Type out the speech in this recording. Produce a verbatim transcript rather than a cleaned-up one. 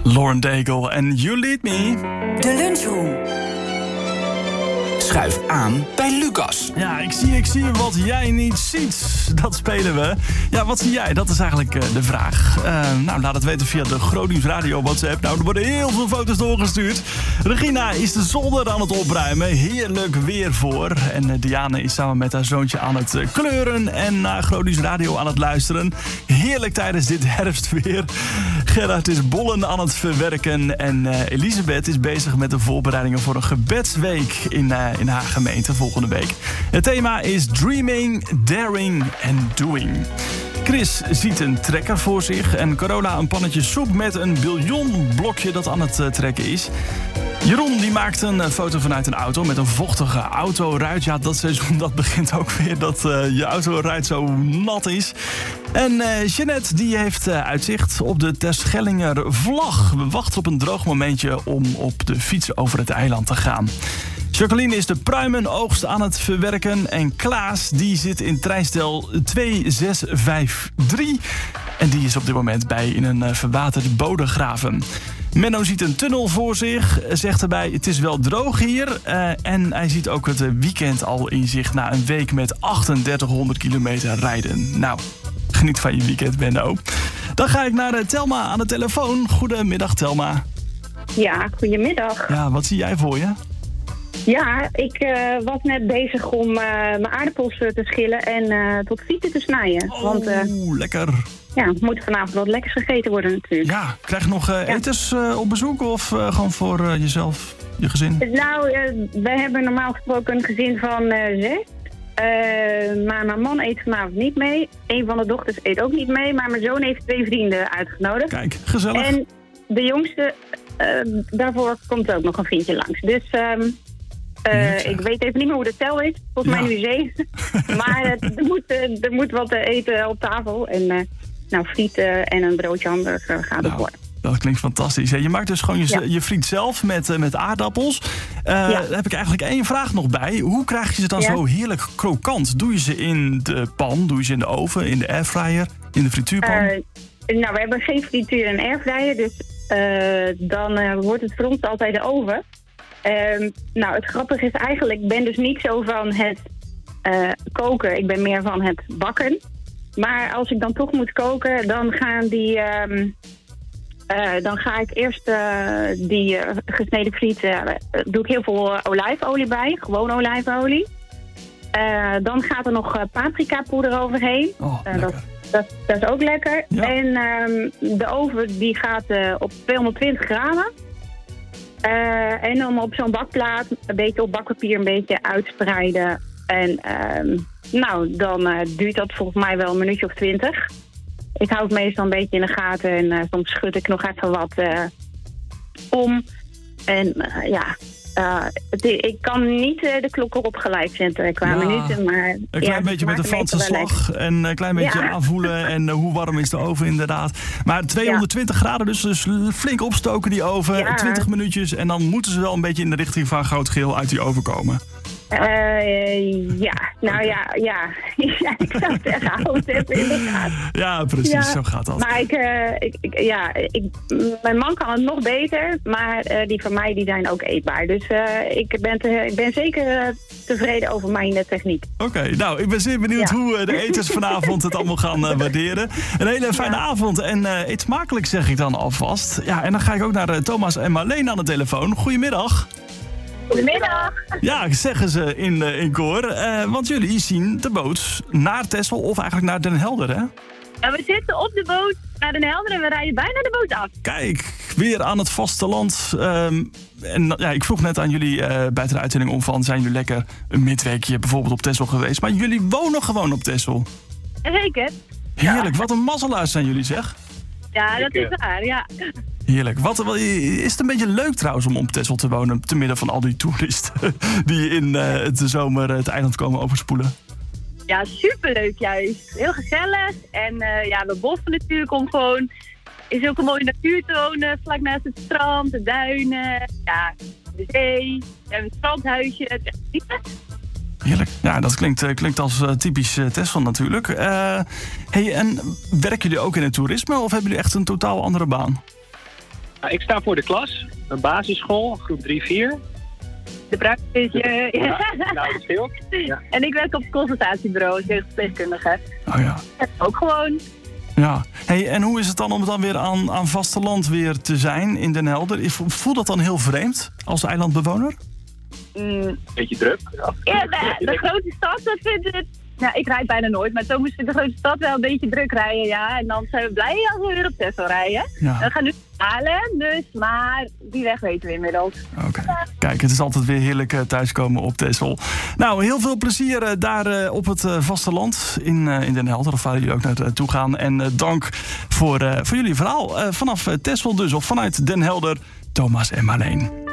Lauren Daigle en You Lead Me. De Lunchroom. Schuif aan bij Lucas. Ja, ik zie, ik zie wat jij niet ziet. Dat spelen we. Ja, wat zie jij? Dat is eigenlijk uh, de vraag. Uh, nou, laat het weten via de Gronings Radio WhatsApp. Nou, er worden heel veel foto's doorgestuurd. Regina is de zolder aan het opruimen. Heerlijk weer voor. En uh, Diane is samen met haar zoontje aan het uh, kleuren. En naar Gronings Radio aan het luisteren. Heerlijk tijdens dit herfstweer. Gerard is bollen aan het verwerken. En uh, Elisabeth is bezig met de voorbereidingen voor een gebedsweek in... Uh, in haar gemeente volgende week. Het thema is Dreaming, Daring and Doing. Chris ziet een trekker voor zich en Carola een pannetje soep met een bouillonblokje dat aan het uh, trekken is. Jeroen die maakt een uh, foto vanuit een auto met een vochtige autoruit. Ja, dat seizoen dat begint ook weer dat uh, je autoruit zo nat is. En uh, Jeanette die heeft uh, uitzicht op de Terschellinger vlag. We wachten op een droog momentje om op de fiets over het eiland te gaan. Jacqueline is de pruimenoogst aan het verwerken. En Klaas die zit in treinstel twee zes vijf drie. En die is op dit moment bij in een uh, verwaterd bodegraven. Menno ziet een tunnel voor zich. Zegt erbij, het is wel droog hier. Uh, en hij ziet ook het weekend al in zich na een week met drieënachtendertighonderd kilometer rijden. Nou, geniet van je weekend, Menno. Dan ga ik naar uh, Telma aan de telefoon. Goedemiddag, Telma. Ja, goedemiddag. Ja, wat zie jij voor je? Ja, ik uh, was net bezig om uh, mijn aardappels uh, te schillen en uh, tot frieten te snijden. Oh, Want, uh, lekker. Ja, er moet vanavond wat lekkers gegeten worden natuurlijk. Ja, krijg je nog uh, ja. eters uh, op bezoek of uh, gewoon voor uh, jezelf, je gezin? Nou, uh, wij hebben normaal gesproken een gezin van uh, zes. Uh, maar mijn man eet vanavond niet mee. Een van de dochters eet ook niet mee, maar mijn zoon heeft twee vrienden uitgenodigd. Kijk, gezellig. En de jongste, uh, daarvoor komt ook nog een vriendje langs. Dus... Um, Uh, ik weet even niet meer hoe de tel is. Volgens ja. mij nu zeven. Maar uh, er, moet, uh, er moet wat uh, eten op tafel. En uh, nou, frieten en een broodje hamburger gaat het nou, worden. Dat klinkt fantastisch. Je maakt dus gewoon je, ja. je friet zelf met, uh, met aardappels. Uh, ja. Daar heb ik eigenlijk één vraag nog bij. Hoe krijg je ze dan ja. zo heerlijk krokant? Doe je ze in de pan? Doe je ze in de oven? In de airfryer? In de frituurpan? Uh, nou, we hebben geen frituur en airfryer. Dus uh, dan uh, wordt het voor ons altijd de oven. Um, nou, het grappige is eigenlijk, ik ben dus niet zo van het uh, koken. Ik ben meer van het bakken. Maar als ik dan toch moet koken, dan gaan die... Um, uh, dan ga ik eerst uh, die uh, gesneden frieten... Uh, doe ik heel veel uh, olijfolie bij, gewoon olijfolie. Uh, dan gaat er nog uh, paprikapoeder overheen. Oh, uh, dat, dat, dat is ook lekker. Ja. En um, de oven die gaat uh, op tweehonderdtwintig graden. Uh, en dan op zo'n bakplaat, een beetje op bakpapier, een beetje uitspreiden. En uh, nou, dan uh, duurt dat volgens mij wel een minuutje of twintig. Ik hou het meestal een beetje in de gaten en uh, soms schud ik nog even wat uh, om. En uh, ja, uh, het, ik kan niet uh, de klok erop gelijk zetten qua ja, minuten. Maar, een klein ja, beetje met de Franse slag en een klein beetje ja. aanvoelen. En uh, hoe warm is de oven inderdaad. Maar tweehonderdtwintig ja. graden, dus, dus flink opstoken die oven. Ja. twintig minuutjes en dan moeten ze wel een beetje in de richting van goud geel uit die oven komen. Uh, ja, nou ja, ja. ja, ik zou zeggen, hou het even in de gaten. Ja, precies, ja. Zo gaat dat. Maar ik, uh, ik, ik, ja, ik, mijn man kan het nog beter, maar uh, die van mij die zijn ook eetbaar. Dus uh, ik, ben te, ik ben zeker uh, tevreden over mijn uh, techniek. Oké, okay, nou, ik ben zeer benieuwd ja. hoe uh, de eters vanavond het allemaal gaan uh, waarderen. Een hele fijne ja. avond en uh, eet smakelijk, zeg ik dan alvast. Ja, en dan ga ik ook naar uh, Thomas en Marleen aan de telefoon. Goedemiddag. Goedemiddag. Ja, zeggen ze in, uh, in koor. Uh, want jullie zien de boot naar Texel of eigenlijk naar Den Helder, hè? Ja, we zitten op de boot naar Den Helder en we rijden bijna de boot af. Kijk, weer aan het vasteland. Um, en ja, ik vroeg net aan jullie uh, buiten de uitzending om van... zijn jullie lekker een midweekje bijvoorbeeld op Texel geweest? Maar jullie wonen gewoon op Texel. Zeker. Heerlijk, wat een mazzelaars zijn jullie, zeg. Ja, dat is waar, ja. Heerlijk. Wat, is het een beetje leuk trouwens om op Texel te wonen... te midden van al die toeristen die in uh, de zomer het eiland komen overspoelen? Ja, superleuk juist. Heel gezellig. En uh, ja, we boffen natuurlijk om gewoon... is ook een mooie natuur te wonen. Vlak naast het strand, de duinen, ja, de zee. We hebben een strandhuisje. Het is echt super. Heerlijk. Ja, dat klinkt, klinkt als uh, typisch uh, Texel natuurlijk. Uh, hey, en werken jullie ook in het toerisme of hebben jullie echt een totaal andere baan? Nou, ik sta voor de klas, een basisschool, groep drie vier. De praktijk is je... Ja, nou, dat scheelt. Ja. En ik werk op het consultatiebureau als jeugdverpleegkundige. Oh ja. Ook gewoon. Ja. Hey, en hoe is het dan om dan weer aan, aan vasteland weer te zijn in Den Helder? Voelt dat dan heel vreemd als eilandbewoner? Mm, Beetje druk. ja, de, de grote stad, dat vind ik... Nou, ik rijd bijna nooit, maar Thomas vindt de grote stad wel een beetje druk rijden, ja. En dan zijn we blij als we weer op Texel rijden. Ja. We gaan nu halen, dus, maar die weg weten we inmiddels. Oké. Okay. Kijk, het is altijd weer heerlijk uh, thuiskomen op Texel. Nou, heel veel plezier uh, daar uh, op het uh, vasteland in, uh, in Den Helder, of waar jullie ook naartoe gaan. En uh, dank voor, uh, voor jullie verhaal. Uh, vanaf uh, Texel dus, of vanuit Den Helder, Thomas en Marleen.